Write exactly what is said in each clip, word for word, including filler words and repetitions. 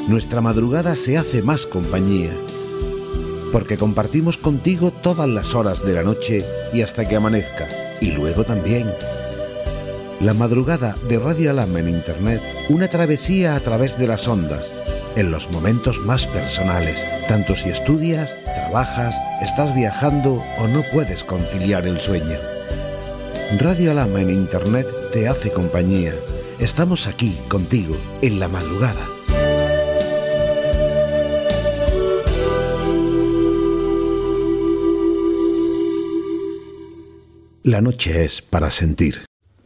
nuestra madrugada se hace más compañía, porque compartimos contigo todas las horas de la noche y hasta que amanezca, y luego también. La madrugada de Radio Alhama en Internet, una travesía a través de las ondas, en los momentos más personales, tanto si estudias, trabajas, estás viajando o no puedes conciliar el sueño. Radio Alhama en Internet te hace compañía. Estamos aquí contigo en la madrugada. La noche es para sentir.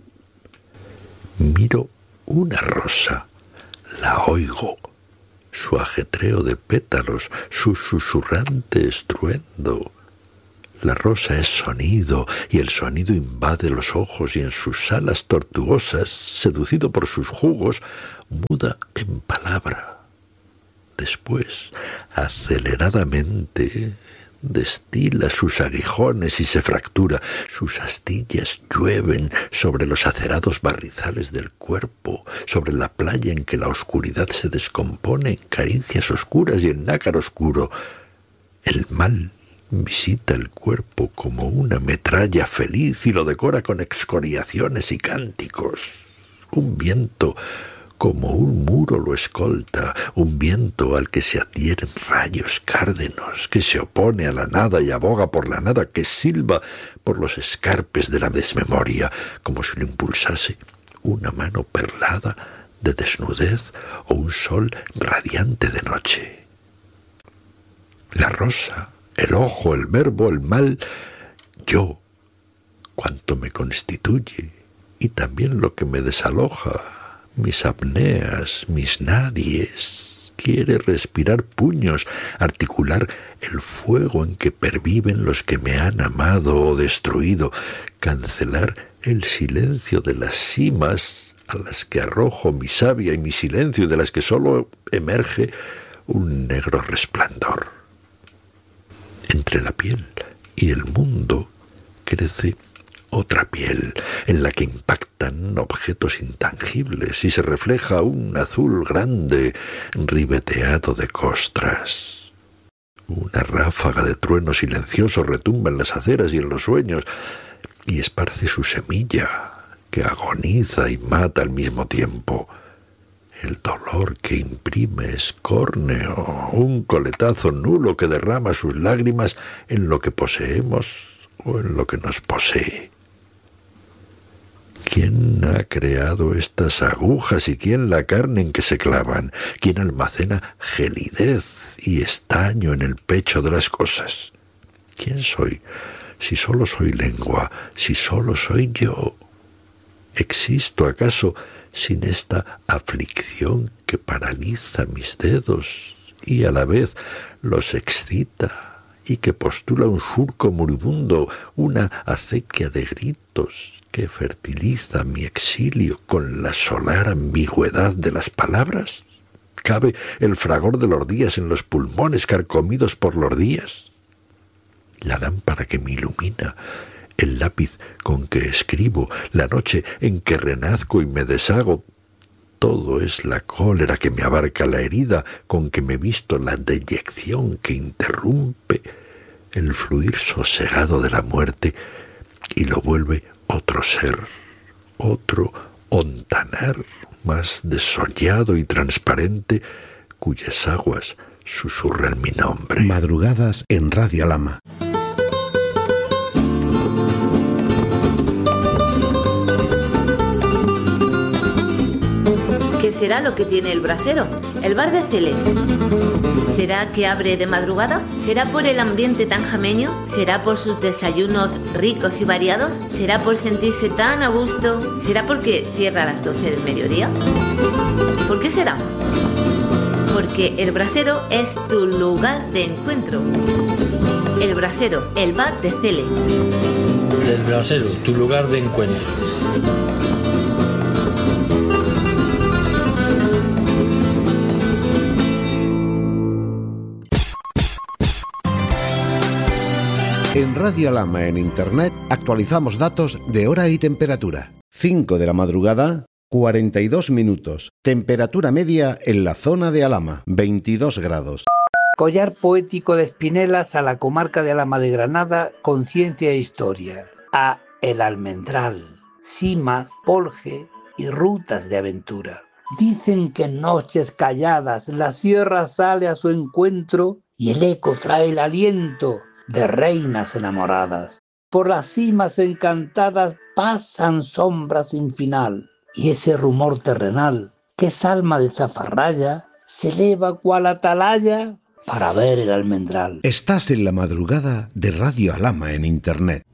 Miro una rosa, la oigo, su ajetreo de pétalos, su susurrante estruendo. La rosa es sonido, y el sonido invade los ojos, y en sus alas tortuosas, seducido por sus jugos, muda en palabra. Después, aceleradamente, destila sus aguijones y se fractura. Sus astillas llueven sobre los acerados barrizales del cuerpo, sobre la playa en que la oscuridad se descompone en caricias oscuras y en nácar oscuro. El mal visita el cuerpo como una metralla feliz y lo decora con excoriaciones y cánticos. Un viento como un muro lo escolta, un viento al que se adhieren rayos cárdenos, que se opone a la nada y aboga por la nada, que silba por los escarpes de la desmemoria, como si lo impulsase una mano perlada de desnudez o un sol radiante de noche. La rosa, el ojo, el verbo, el mal, yo, cuanto me constituye, y también lo que me desaloja, mis apneas, mis nadies, quiere respirar puños, articular el fuego en que perviven los que me han amado o destruido, cancelar el silencio de las cimas a las que arrojo mi savia y mi silencio, de las que solo emerge un negro resplandor. Entre la piel y el mundo crece otra piel, en la que impactan objetos intangibles y se refleja un azul grande ribeteado de costras. Una ráfaga de trueno silencioso retumba en las aceras y en los sueños y esparce su semilla, que agoniza y mata al mismo tiempo. El dolor que imprime es córneo, un coletazo nulo que derrama sus lágrimas en lo que poseemos o en lo que nos posee. ¿Quién ha creado estas agujas y quién la carne en que se clavan? ¿Quién almacena gelidez y estaño en el pecho de las cosas? ¿Quién soy? Si solo soy lengua, si solo soy yo. ¿Existo acaso sin esta aflicción que paraliza mis dedos y a la vez los excita y que postula un surco moribundo, una acequia de gritos que fertiliza mi exilio con la solar ambigüedad de las palabras? ¿Cabe el fragor de los días en los pulmones carcomidos por los días? La lámpara que me ilumina, el lápiz con que escribo, la noche en que renazco y me deshago, todo es la cólera que me abarca, la herida con que me visto, la deyección que interrumpe el fluir sosegado de la muerte y lo vuelve otro ser, otro ontanar más desollado y transparente, cuyas aguas susurran mi nombre. Madrugadas en Radio Alhama. ¿Qué será lo que tiene el brasero? El bar de Cele. ¿Será que abre de madrugada? ¿Será por el ambiente tan jameño? ¿Será por sus desayunos ricos y variados? ¿Será por sentirse tan a gusto? ¿Será porque cierra a las doce del mediodía? ¿Por qué será? Porque el brasero es tu lugar de encuentro. El brasero, el bar de Cele. El brasero, tu lugar de encuentro. En Radio Alhama en Internet actualizamos datos de hora y temperatura. cinco de la madrugada, cuarenta y dos minutos. Temperatura media en la zona de Alhama, veintidós grados. Collar poético de Espinelas a la comarca de Alhama de Granada, con ciencia e historia. A El Almendral, cimas, polje y rutas de aventura. Dicen que en noches calladas la sierra sale a su encuentro y el eco trae el aliento de reinas enamoradas. Por las cimas encantadas pasan sombras sin final, y ese rumor terrenal, que es alma de zafarraya, se eleva cual atalaya para ver el almendral. Estás en la madrugada de Radio Alhama en Internet.